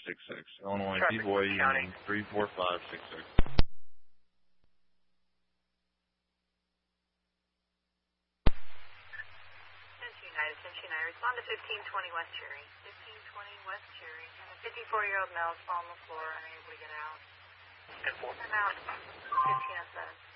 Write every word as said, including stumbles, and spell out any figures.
six six. Illinois Traffic D-Boy County. Union three four five six six. United, Century United. Respond to fifteen twenty West Cherry. fifteen twenty West Cherry. And a fifty-four-year-old male is on the floor, unable to get out. ten four. I'm out. fifteen oh seven.